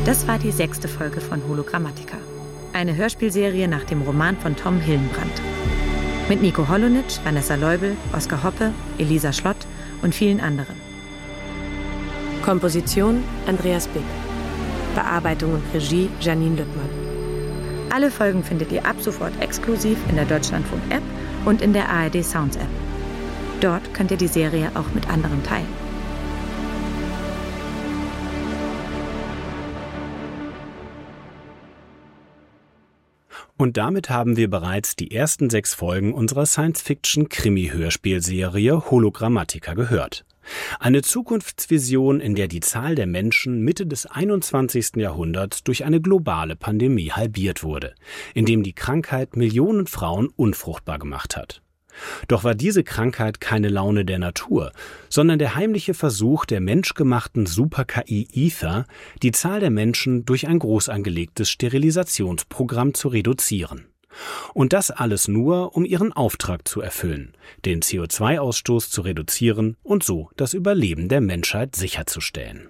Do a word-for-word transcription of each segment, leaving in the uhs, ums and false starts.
Das war die sechste Folge von Hologrammatica. Eine Hörspielserie nach dem Roman von Tom Hillenbrand. Mit Nico Holonitsch, Vanessa Leubel, Oskar Hoppe, Elisa Schlott und vielen anderen. Komposition Andreas Bick. Bearbeitung und Regie Janine Lüttmann. Alle Folgen findet ihr ab sofort exklusiv in der Deutschlandfunk-App und in der A R D Sounds-App. Dort könnt ihr die Serie auch mit anderen teilen. Und damit haben wir bereits die ersten sechs Folgen unserer Science-Fiction-Krimi-Hörspielserie Hologrammatica gehört. Eine Zukunftsvision, in der die Zahl der Menschen Mitte des einundzwanzigsten Jahrhunderts durch eine globale Pandemie halbiert wurde, indem die Krankheit Millionen Frauen unfruchtbar gemacht hat. Doch war diese Krankheit keine Laune der Natur, sondern der heimliche Versuch der menschgemachten Super-K I Ether, die Zahl der Menschen durch ein groß angelegtes Sterilisationsprogramm zu reduzieren. Und das alles nur, um ihren Auftrag zu erfüllen, den C O zwei Ausstoß zu reduzieren und so das Überleben der Menschheit sicherzustellen.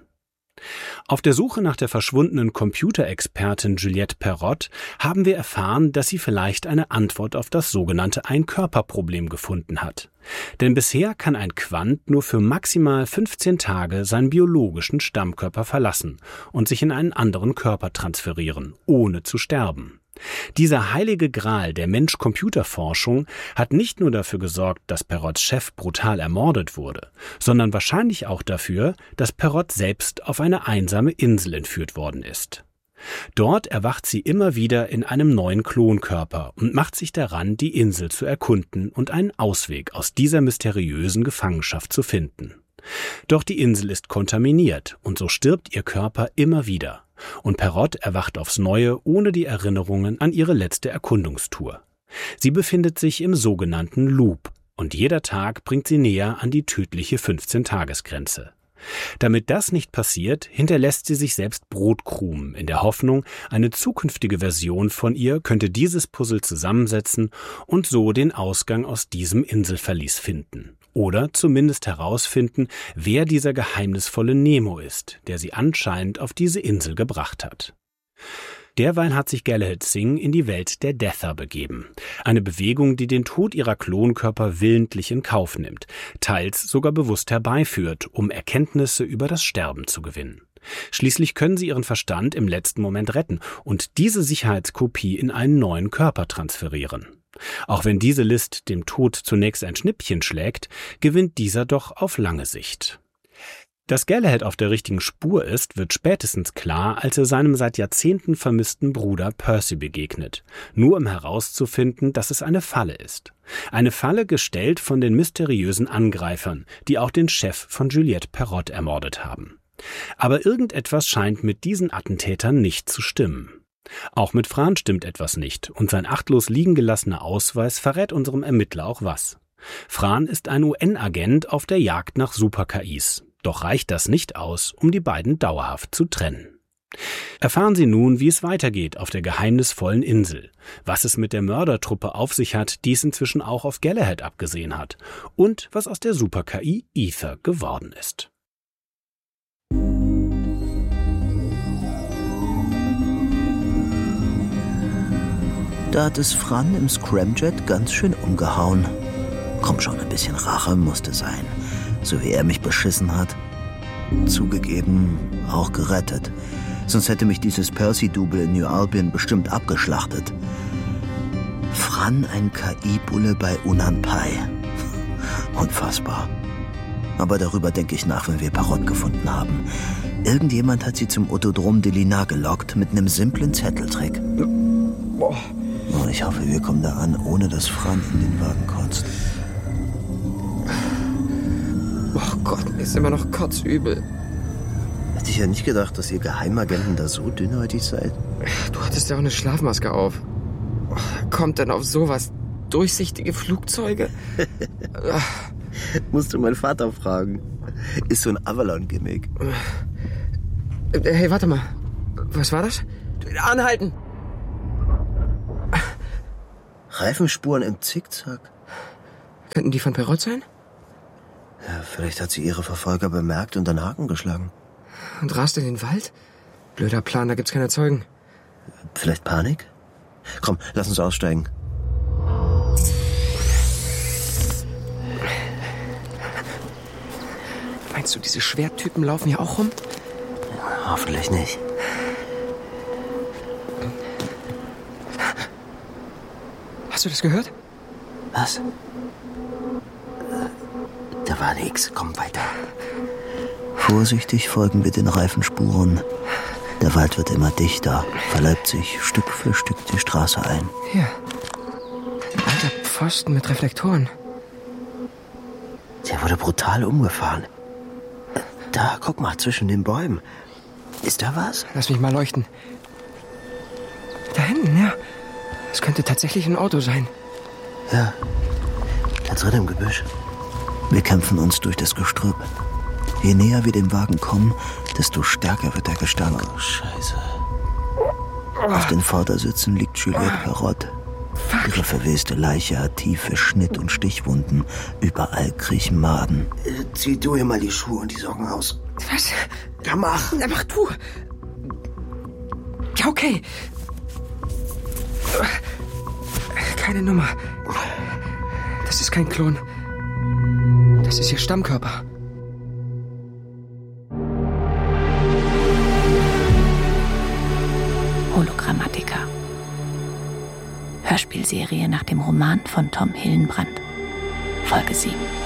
Auf der Suche nach der verschwundenen Computerexpertin Juliette Perrott haben wir erfahren, dass sie vielleicht eine Antwort auf das sogenannte Ein-Körper-Problem gefunden hat. Denn bisher kann ein Quant nur für maximal fünfzehn Tage seinen biologischen Stammkörper verlassen und sich in einen anderen Körper transferieren, ohne zu sterben. Dieser heilige Gral der Mensch-Computer-Forschung hat nicht nur dafür gesorgt, dass Perrotts Chef brutal ermordet wurde, sondern wahrscheinlich auch dafür, dass Perrott selbst auf eine einsame Insel entführt worden ist. Dort erwacht sie immer wieder in einem neuen Klonkörper und macht sich daran, die Insel zu erkunden und einen Ausweg aus dieser mysteriösen Gefangenschaft zu finden. Doch die Insel ist kontaminiert und so stirbt ihr Körper immer wieder. Und Perrott erwacht aufs Neue ohne die Erinnerungen an ihre letzte Erkundungstour. Sie befindet sich im sogenannten Loop und jeder Tag bringt sie näher an die tödliche fünfzehn-Tages-Grenze. Damit das nicht passiert, hinterlässt sie sich selbst Brotkrumen in der Hoffnung, eine zukünftige Version von ihr könnte dieses Puzzle zusammensetzen und so den Ausgang aus diesem Inselverlies finden. Oder zumindest herausfinden, wer dieser geheimnisvolle Nemo ist, der sie anscheinend auf diese Insel gebracht hat. Derweil hat sich Galahad Singh in die Welt der Dether begeben. Eine Bewegung, die den Tod ihrer Klonkörper willentlich in Kauf nimmt, teils sogar bewusst herbeiführt, um Erkenntnisse über das Sterben zu gewinnen. Schließlich können sie ihren Verstand im letzten Moment retten und diese Sicherheitskopie in einen neuen Körper transferieren. Auch wenn diese List dem Tod zunächst ein Schnippchen schlägt, gewinnt dieser doch auf lange Sicht. Dass Galahad auf der richtigen Spur ist, wird spätestens klar, als er seinem seit Jahrzehnten vermissten Bruder Percy begegnet, nur um herauszufinden, dass es eine Falle ist. Eine Falle gestellt von den mysteriösen Angreifern, die auch den Chef von Juliette Perrott ermordet haben. Aber irgendetwas scheint mit diesen Attentätern nicht zu stimmen. Auch mit Fran stimmt etwas nicht und sein achtlos liegen gelassener Ausweis verrät unserem Ermittler auch was. Fran ist ein U N-Agent auf der Jagd nach Super-K Is. Doch reicht das nicht aus, um die beiden dauerhaft zu trennen. Erfahren Sie nun, wie es weitergeht auf der geheimnisvollen Insel, was es mit der Mördertruppe auf sich hat, die es inzwischen auch auf Galahad abgesehen hat und was aus der Super-K I Ether geworden ist. Da hat es Fran im Scramjet ganz schön umgehauen. Komm schon, ein bisschen Rache musste sein. So wie er mich beschissen hat. Zugegeben, auch gerettet. Sonst hätte mich dieses Percy-Double in New Albion bestimmt abgeschlachtet. Fran ein K I-Bulle bei Unanpai. Unfassbar. Aber darüber denke ich nach, wenn wir Perrott gefunden haben. Irgendjemand hat sie zum Ottodrom de Lina gelockt mit einem simplen Zetteltrick. Boah. Oh, ich hoffe, wir kommen da an, ohne dass Fran in den Wagen kotzt. Oh Gott, mir ist immer noch kotzübel. Hätte ich ja nicht gedacht, dass ihr Geheimagenten da so dünnhäutig seid. Du hattest ja auch eine Schlafmaske auf. Kommt denn auf sowas? Durchsichtige Flugzeuge? Musst du meinen Vater fragen. Ist so ein Avalon-Gimmick. Hey, warte mal. Was war das? Anhalten! Reifenspuren im Zickzack. Könnten die von Perrott sein? Ja, vielleicht hat sie ihre Verfolger bemerkt und einen Haken geschlagen. Und rast in den Wald? Blöder Plan, da gibt's keine Zeugen. Vielleicht Panik? Komm, lass uns aussteigen. Meinst du, diese Schwerttypen laufen hier auch rum? Ja, hoffentlich nicht. Hast du das gehört? Was? Da war nix. Komm weiter. Vorsichtig folgen wir den Reifenspuren. Der Wald wird immer dichter, verleibt sich Stück für Stück die Straße ein. Hier. Alter Pfosten mit Reflektoren. Der wurde brutal umgefahren. Da, guck mal, zwischen den Bäumen. Ist da was? Lass mich mal leuchten. Da hinten, ja. Es könnte tatsächlich ein Auto sein. Ja, da drin im Gebüsch. Wir kämpfen uns durch das Gestrüpp. Je näher wir dem Wagen kommen, desto stärker wird der Gestank. Oh, Scheiße. Auf den Vordersitzen liegt Juliette Perrott. Ihre verweste Leiche hat tiefe Schnitt- und Stichwunden. Überall kriechen Maden. Äh, zieh du ihr mal die Schuhe und die Socken aus. Was? Ja, mach. Na, mach du. Ja, okay. Keine Nummer. Das ist kein Klon. Das ist ihr Stammkörper. Hologrammatiker. Hörspielserie nach dem Roman von Tom Hillenbrand. Folge sieben.